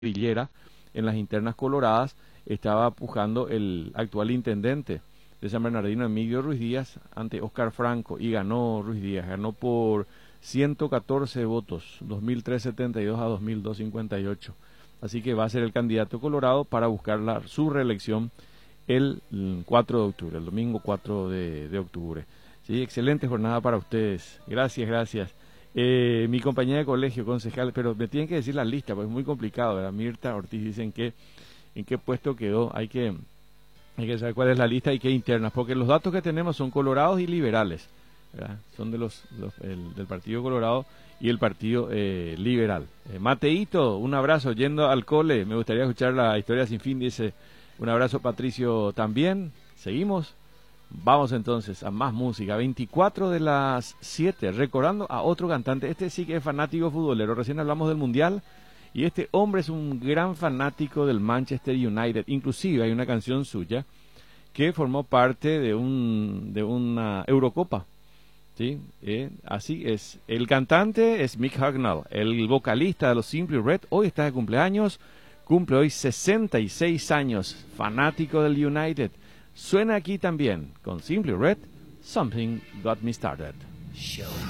guerrillera en las internas coloradas estaba pujando el actual intendente de San Bernardino, Emilio Ruiz Díaz, ante Oscar Franco, y ganó Ruiz Díaz, ganó por 114 votos, 2.372 a 2.258. Así que va a ser el candidato colorado para buscar su reelección el 4 de octubre, el domingo 4 de octubre. Sí, excelente jornada para ustedes. Gracias, gracias. Mi compañera de colegio, concejal, pero me tienen que decir la lista, pues es muy complicado, ¿verdad? Mirta Ortiz dice en qué puesto quedó. Hay que saber cuál es la lista y qué internas, porque los datos que tenemos son colorados y liberales, ¿verdad? Son de del Partido Colorado y el Partido Liberal. Mateito, un abrazo, yendo al cole, me gustaría escuchar la historia sin fin, dice. Un abrazo, Patricio, también. Seguimos. Vamos entonces a más música. 24 de las 7, recordando a otro cantante. Este sí que es fanático futbolero. Recién hablamos del Mundial y este hombre es un gran fanático del Manchester United. Inclusive hay una canción suya que formó parte de una Eurocopa. ¿Sí? Así es. El cantante es Mick Hucknall, el vocalista de los Simply Red. Hoy está de cumpleaños. Cumple hoy 66 años, fanático del United. Suena aquí también, con Simply Red, Something Got Me Started. Show